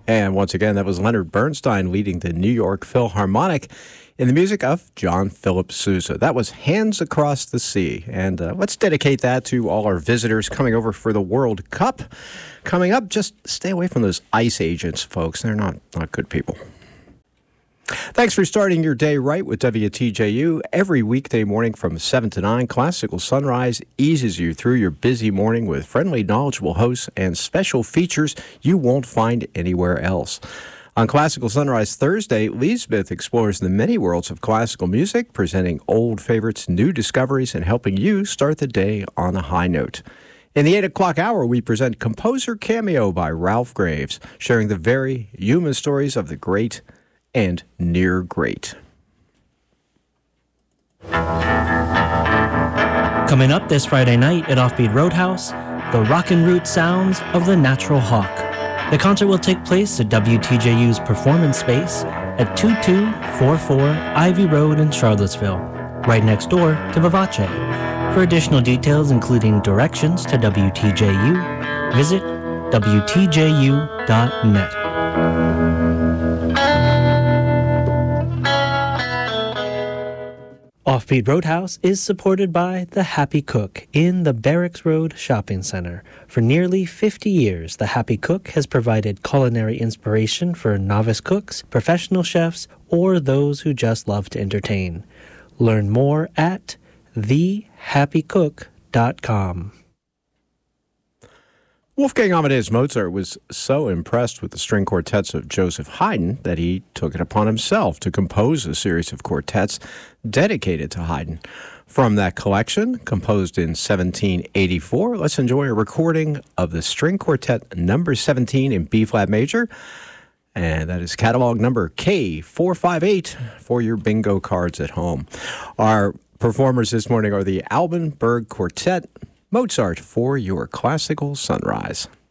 And once again, that was Leonard Bernstein leading the New York Philharmonic in the music of John Philip Sousa. That was Hands Across the Sea. And let's dedicate that to all our visitors coming over for the World Cup. Coming up, just stay away from those ICE agents, folks. They're not good people. Thanks for starting your day right with WTJU. Every weekday morning from 7 to 9, Classical Sunrise eases you through your busy morning with friendly, knowledgeable hosts and special features you won't find anywhere else. On Classical Sunrise Thursday, Lee Smith explores the many worlds of classical music, presenting old favorites, new discoveries, and helping you start the day on a high note. In the 8 o'clock hour, we present Composer Cameo by Ralph Graves, sharing the very human stories of the great and near great. Coming up this Friday night at Offbeat Roadhouse, the rockin' root sounds of the Natural Hawk. The concert will take place at WTJU's Performance Space at 2244 Ivy Road in Charlottesville, right next door to Vivace. For additional details, including directions to WTJU, visit WTJU.net. Offbeat Roadhouse is supported by The Happy Cook in the Barracks Road Shopping Center. For nearly 50 years, The Happy Cook has provided culinary inspiration for novice cooks, professional chefs, or those who just love to entertain. Learn more at thehappycook.com. Wolfgang Amadeus Mozart was so impressed with the string quartets of Joseph Haydn that he took it upon himself to compose a series of quartets dedicated to Haydn. From that collection, composed in 1784, let's enjoy a recording of the String Quartet number 17 in B-flat major, and that is catalog number K458 for your bingo cards at home. Our performers this morning are the Alban Berg Quartet, Mozart for your Classical Sunrise.